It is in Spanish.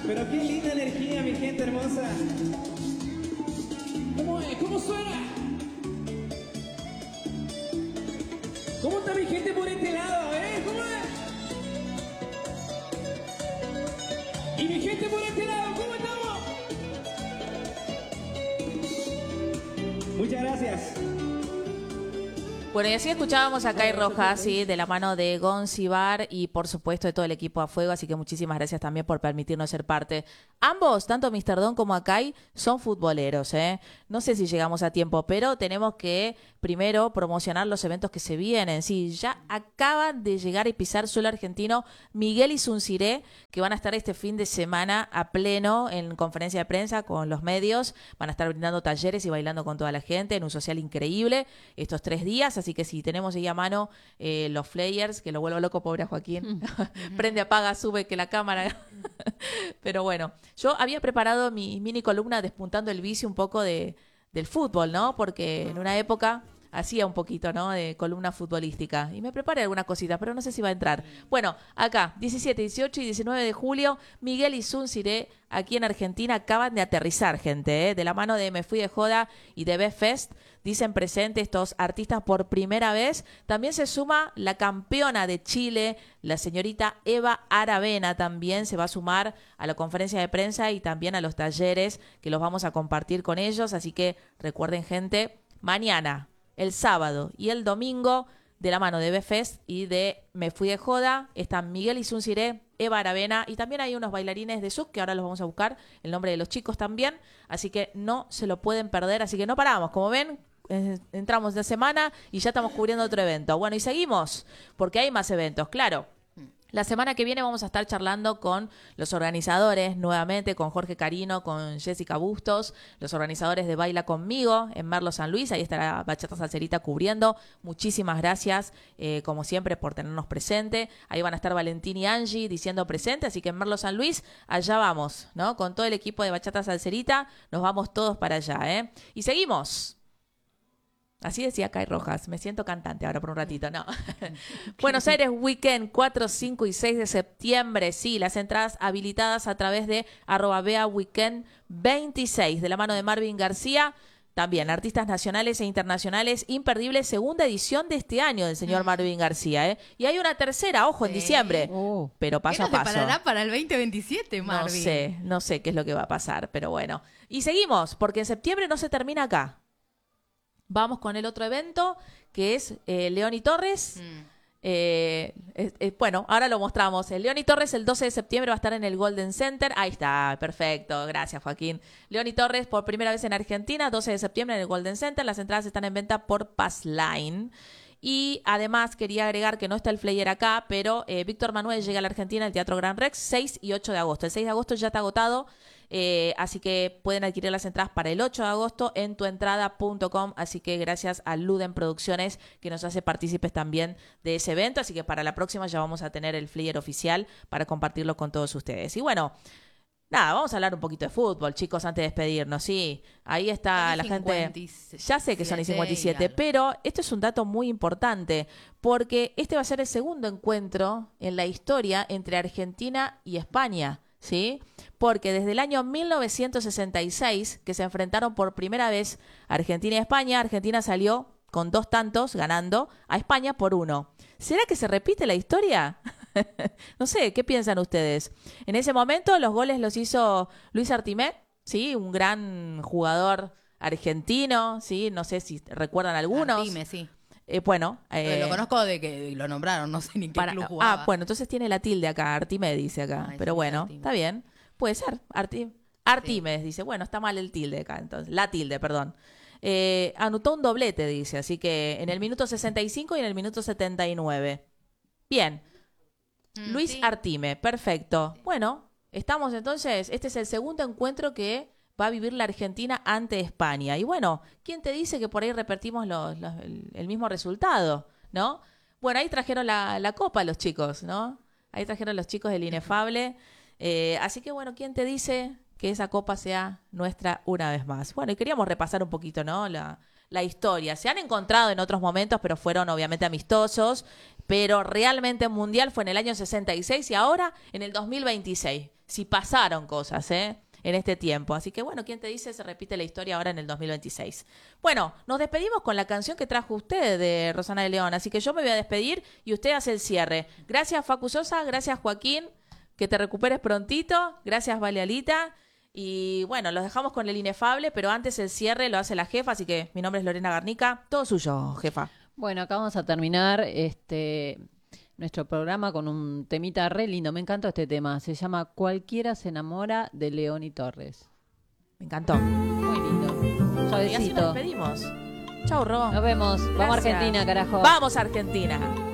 Pero qué linda energía, mi gente hermosa. ¿Cómo es? ¿Cómo suena? ¿Cómo está mi gente por este lado, ¿Cómo es? Y mi gente por este lado, ¿cómo estamos? Muchas gracias. Bueno, y así escuchábamos a Kai Rojas, ¿sí? De la mano de Goncibar y por supuesto de todo el equipo a fuego, así que muchísimas gracias también por permitirnos ser parte. Ambos, tanto Mr. Don como Akai, son futboleros, ¿eh? No sé si llegamos a tiempo, pero tenemos que primero promocionar los eventos que se vienen. Sí, ya acaban de llegar y pisar suelo argentino Miguel y Sunciré, que van a estar este fin de semana a pleno en conferencia de prensa con los medios. Van a estar brindando talleres y bailando con toda la gente en un social increíble estos 3 días. Así que si tenemos ahí a mano los flyers, que lo vuelvo loco, pobre a Joaquín. Prende, apaga, sube, que la cámara... Pero bueno, yo había preparado mi mini columna despuntando el vicio un poco del fútbol, ¿no? Porque en una época hacía un poquito, ¿no? De columna futbolística. Y me preparé algunas cositas, pero no sé si va a entrar. Bueno, acá, 17, 18 y 19 de julio, Miguel y Sunciré, aquí en Argentina, acaban de aterrizar, gente, ¿eh? De la mano de Me Fui de Joda y de B-Fest. Dicen presente estos artistas por primera vez. También se suma la campeona de Chile, la señorita Eva Aravena, también se va a sumar a la conferencia de prensa y también a los talleres que los vamos a compartir con ellos. Así que recuerden, gente, mañana, el sábado y el domingo, de la mano de B-Fest y de Me Fui de Joda, están Miguel y Sunciré, Eva Aravena, y también hay unos bailarines de SUC, que ahora los vamos a buscar, el nombre de los chicos también, así que no se lo pueden perder, así que no paramos, como ven, entramos de semana y ya estamos cubriendo otro evento. Bueno, y seguimos, porque hay más eventos, claro. La semana que viene vamos a estar charlando con los organizadores nuevamente, con Jorge Carino, con Jessica Bustos, los organizadores de Baila Conmigo en Merlo San Luis. Ahí estará Bachata Salserita cubriendo. Muchísimas gracias, como siempre, por tenernos presente. Ahí van a estar Valentín y Angie diciendo presente, así que en Merlo San Luis, allá vamos, ¿no? Con todo el equipo de Bachata Salserita, nos vamos todos para allá, ¿eh? Y seguimos. Así decía Kai Rojas, me siento cantante ahora por un ratito, no. Buenos Aires Weekend, 4, 5 y 6 de septiembre, sí, las entradas habilitadas a través de @beaweekend26, de la mano de Marvin García. También artistas nacionales e internacionales, imperdible segunda edición de este año del señor Marvin García, ¿eh? Y hay una tercera, ojo, en diciembre, pero paso a paso. ¿Qué nos deparará para el 2027, Marvin? No sé qué es lo que va a pasar, pero bueno. Y seguimos, porque en septiembre no se termina acá. Vamos con el otro evento, que es Leoni Torres. Bueno, ahora lo mostramos. Leoni Torres el 12 de septiembre va a estar en el Golden Center. Ahí está, perfecto. Gracias, Joaquín. Leoni Torres por primera vez en Argentina, 12 de septiembre en el Golden Center. Las entradas están en venta por Passline. Y además quería agregar que no está el flyer acá, pero Víctor Manuel llega a la Argentina al Teatro Gran Rex 6 y 8 de agosto. El 6 de agosto ya está agotado. Así que pueden adquirir las entradas para el 8 de agosto en tuentrada.com, así que gracias a Luden Producciones que nos hace partícipes también de ese evento, así que para la próxima ya vamos a tener el flyer oficial para compartirlo con todos ustedes. Y bueno, nada, vamos a hablar un poquito de fútbol, chicos, antes de despedirnos. Sí, ahí está la gente. Ya sé que son y 57, pero esto es un dato muy importante, porque este va a ser el segundo encuentro en la historia entre Argentina y España, ¿sí? Porque desde el año 1966, que se enfrentaron por primera vez Argentina y España, Argentina salió con 2 tantos ganando a España por 1. ¿Será que se repite la historia? No sé, ¿qué piensan ustedes? En ese momento los goles los hizo Luis Artimé, ¿sí? Un gran jugador argentino, ¿sí? No sé si recuerdan algunos. Artime, sí. Bueno. Lo conozco de que lo nombraron, no sé ni qué club jugaba. Bueno, entonces tiene la tilde acá, Artimé dice acá. Pero bueno, Artime. Está bien. Puede ser, Artimes, dice. Bueno, está mal el tilde acá, entonces. La tilde, perdón. Anotó un doblete, dice. Así que en el minuto 65 y en el minuto 79. Bien. Luis Artime, perfecto. Bueno, estamos entonces. Este es el segundo encuentro que va a vivir la Argentina ante España. Y bueno, ¿quién te dice que por ahí repetimos el mismo resultado, no? Bueno, ahí trajeron la copa los chicos, ¿no? Ahí trajeron los chicos del Inefable. Así que bueno, ¿quién te dice que esa copa sea nuestra una vez más? Bueno, y queríamos repasar un poquito, ¿no? La historia. Se han encontrado en otros momentos, pero fueron obviamente amistosos, pero realmente mundial fue en el año 66 y ahora en el 2026. si pasaron cosas, en este tiempo. Así que bueno, ¿quién te dice se repite la historia ahora en el 2026? Bueno, nos despedimos con la canción que trajo usted de Rosana de León. Así que yo me voy a despedir y usted hace el cierre. Gracias, Facu Sosa. Gracias, Joaquín. Que te recuperes prontito. Gracias, Valealita. Y bueno, los dejamos con el inefable, pero antes el cierre lo hace la jefa. Así que mi nombre es Lorena Garnica. Todo suyo, jefa. Bueno, acá vamos a terminar nuestro programa con un temita re lindo. Me encantó este tema. Se llama Cualquiera se enamora de Leoni Torres. Me encantó. Muy lindo. Y así nos Suavecito. despedimos. Chau, Ro. Nos vemos. Vamos a Gracias. Argentina, carajo. Vamos a Argentina.